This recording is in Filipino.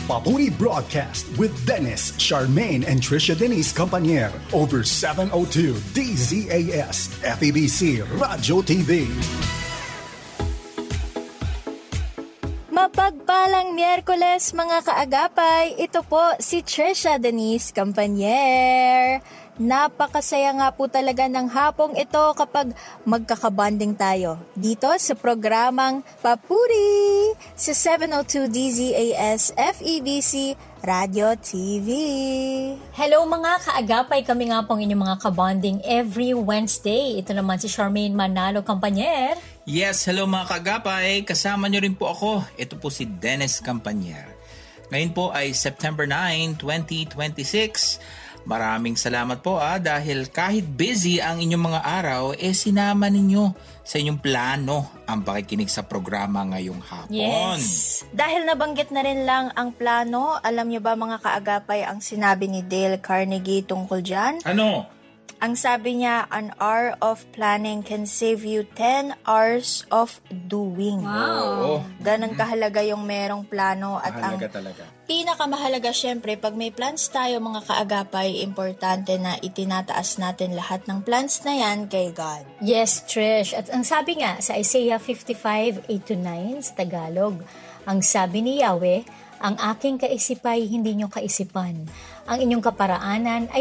Papuri Broadcast with Dennis, Charmaine, and Trisha Denise Campanier over 702 DZAS, FEBC Radio TV. Mapagpalang Miyerkules mga kaagapay, ito po si Trisha Denise Campanier. Napakasaya nga po talaga ng hapong ito kapag magkakabanding tayo dito sa programang Papuri sa 702 DZAS FEBC Radio TV. Hello mga kaagapay, kami nga pong inyong mga kabanding every Wednesday. Ito naman si Charmaine Manalo Campanier. Yes, hello mga kaagapay, kasama nyo rin po ako. Ito po si Dennis Campanier. Ngayon po ay September 9, 2026. Maraming salamat po dahil kahit busy ang inyong mga araw, sinama ninyo sa inyong plano ang pakikinig sa programa ngayong hapon. Yes. Dahil nabanggit na rin lang ang plano, alam nyo ba mga kaagapay ang sinabi ni Dale Carnegie tungkol dyan? Ano? Ang sabi niya, an hour of planning can save you 10 hours of doing. Wow. Ganon kahalaga yung merong plano at Mahalaga ang talaga. pinakamahalaga syempre, pag may plans tayo mga kaagapay, importante na itinataas natin lahat ng plans na yan kay God. Yes, Trish. At ang sabi nga sa Isaiah 55:8-9 sa Tagalog, ang sabi ni Yahweh, ang aking kaisipay hindi nyo kaisipan. Ang inyong kaparaanan ay